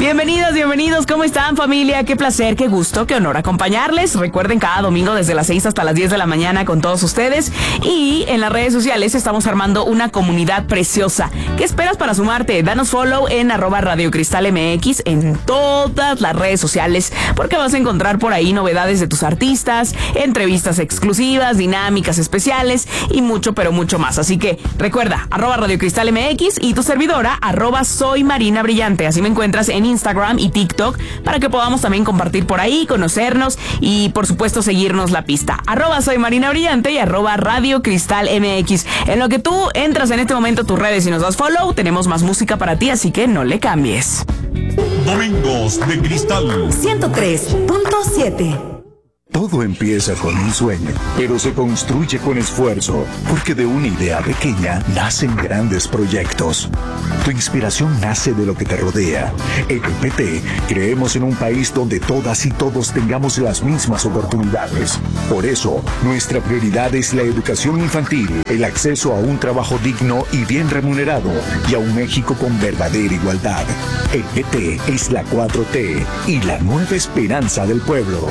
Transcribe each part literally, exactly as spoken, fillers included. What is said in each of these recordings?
Bienvenidos, bienvenidos, ¿cómo están, familia? Qué placer, qué gusto, qué honor acompañarles. Recuerden, cada domingo desde las seis hasta las diez de la mañana con todos ustedes. Y en las redes sociales estamos armando una comunidad preciosa. ¿Qué esperas para sumarte? Danos follow en arroba Radio Cristal M X en todas las redes sociales, porque vas a encontrar por ahí novedades de tus artistas, entrevistas exclusivas, dinámicas especiales y mucho, pero mucho más. Así que recuerda, arroba Radio Cristal M X y tu servidora, arroba Soy Marina Brillante. Así me encuentras en Instagram y TikTok para que podamos también compartir por ahí, conocernos y por supuesto seguirnos la pista. Arroba Soy Marina Brillante y arroba Radio Cristal M X. En lo que tú entras en este momento a tus redes y nos das follow, tenemos más música para ti, así que no le cambies. Domingos de Cristal ciento tres punto siete. Todo empieza con un sueño, pero se construye con esfuerzo, porque de una idea pequeña nacen grandes proyectos. Tu inspiración nace de lo que te rodea. En E P T creemos en un país donde todas y todos tengamos las mismas oportunidades. Por eso, nuestra prioridad es la educación infantil, el acceso a un trabajo digno y bien remunerado, y a un México con verdadera igualdad. E P T es la cuatro T y la nueva esperanza del pueblo.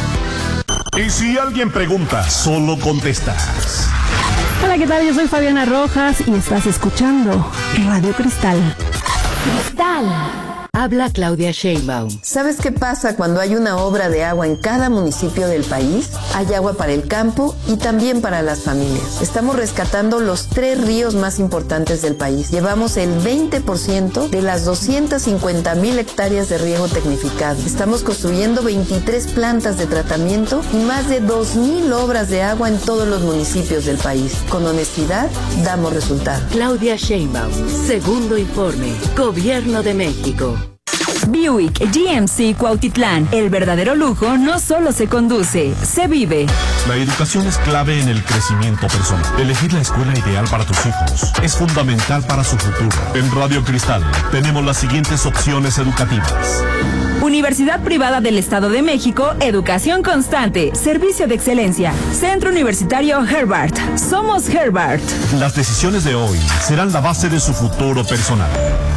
Y si alguien pregunta, solo contestas. Hola, ¿qué tal? Yo soy Fabiana Rojas y estás escuchando Radio Cristal. Cristal. Habla Claudia Sheinbaum. ¿Sabes qué pasa cuando hay una obra de agua en cada municipio del país? Hay agua para el campo y también para las familias. Estamos rescatando los tres ríos más importantes del país. Llevamos el veinte por ciento de las doscientas cincuenta mil hectáreas de riego tecnificado. Estamos construyendo veintitrés plantas de tratamiento y más de dos mil obras de agua en todos los municipios del país. Con honestidad, damos resultados. Claudia Sheinbaum. Segundo informe. Gobierno de México. Buick G M C Cuautitlán. El verdadero lujo no solo se conduce, se vive. La educación es clave en el crecimiento personal. Elegir la escuela ideal para tus hijos es fundamental para su futuro. En Radio Cristal tenemos las siguientes opciones educativas. Universidad Privada del Estado de México, educación constante, servicio de excelencia. Centro Universitario Herbart. Somos Herbart. Las decisiones de hoy serán la base de su futuro personal.